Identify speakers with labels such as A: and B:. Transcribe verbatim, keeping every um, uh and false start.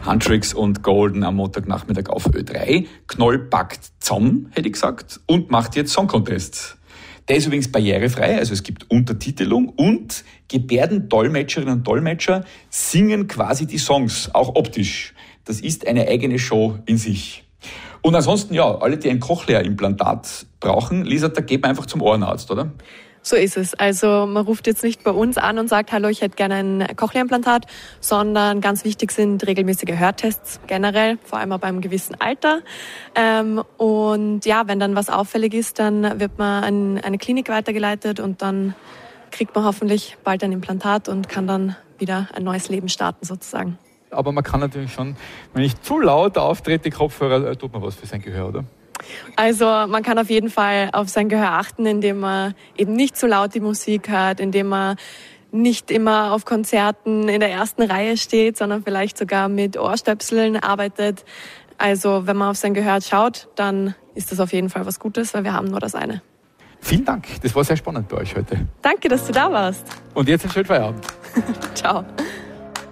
A: Huntrix und Golden am Montagnachmittag auf Ö drei. Knoll packt zusammen, hätte ich gesagt, und macht jetzt Song Contest. Der ist übrigens barrierefrei, also es gibt Untertitelung und Gebärdendolmetscherinnen und Dolmetscher singen quasi die Songs, auch optisch. Das ist eine eigene Show in sich. Und ansonsten, ja, alle, die ein Cochlea-Implantat brauchen, Lisa, da geht man einfach zum Ohrenarzt, oder?
B: So ist es. Also man ruft jetzt nicht bei uns an und sagt, hallo, ich hätte gerne ein Cochlea-Implantat, sondern ganz wichtig sind regelmäßige Hörtests generell, vor allem ab einem gewissen Alter. Ähm, und ja, wenn dann was auffällig ist, dann wird man an eine Klinik weitergeleitet und dann kriegt man hoffentlich bald ein Implantat und kann dann wieder ein neues Leben starten sozusagen.
C: Aber man kann natürlich schon, wenn ich zu laut auftrete, die Kopfhörer, tut man was für sein Gehör, oder?
B: Also man kann auf jeden Fall auf sein Gehör achten, indem man eben nicht zu laut die Musik hört, indem man nicht immer auf Konzerten in der ersten Reihe steht, sondern vielleicht sogar mit Ohrstöpseln arbeitet. Also wenn man auf sein Gehör schaut, dann ist das auf jeden Fall was Gutes, weil wir haben nur das eine.
C: Vielen Dank, das war sehr spannend bei euch heute.
B: Danke, dass du da warst.
C: Und jetzt einen schönen Feierabend.
B: Ciao.